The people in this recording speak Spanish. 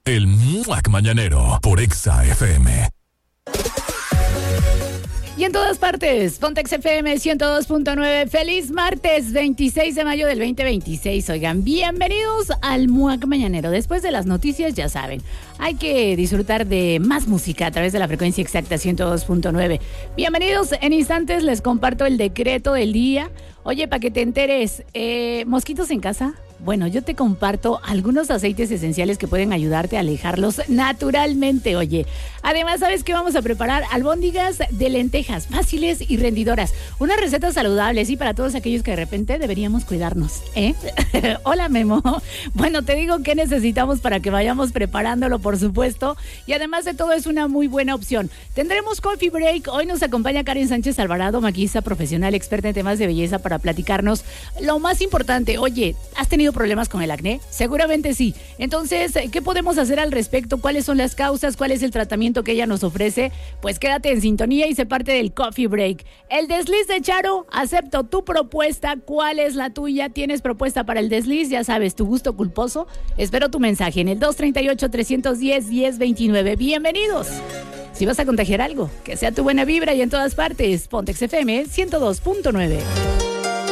El Muac Mañanero por Exa FM. Y en todas partes, Pontex FM 102.9. Feliz martes 26 de mayo del 2026. Oigan, bienvenidos al Muac Mañanero. Después de las noticias, ya saben, hay que disfrutar de más música a través de la frecuencia exacta 102.9. Bienvenidos, en instantes les comparto el decreto del día. Oye, para que te enteres, ¿mosquitos en casa? Bueno, yo te comparto algunos aceites esenciales que pueden ayudarte a alejarlos naturalmente, oye. Además, ¿sabes qué vamos a preparar? Albóndigas de lentejas, fáciles y rendidoras. Una receta saludable, sí, para todos aquellos que de repente deberíamos cuidarnos, ¿eh? Hola, Memo. Bueno, te digo qué necesitamos para que vayamos preparándolo, por supuesto. Y además de todo, es una muy buena opción. Tendremos Coffee Break. Hoy nos acompaña Karen Sánchez Alvarado, maquillista profesional, experta en temas de belleza, para platicarnos lo más importante. Oye, ¿has tenido problemas con el acné? Seguramente sí. Entonces, ¿qué podemos hacer al respecto? ¿Cuáles son las causas? ¿Cuál es el tratamiento que ella nos ofrece? Pues quédate en sintonía y sé parte del Coffee Break. El desliz de Charo, acepto tu propuesta. ¿Cuál es la tuya? ¿Tienes propuesta para el desliz? Ya sabes, tu gusto culposo. Espero tu mensaje en el 238-310-1029. Bienvenidos. Si vas a contagiar algo, que sea tu buena vibra y en todas partes. Pontex FM 102.9.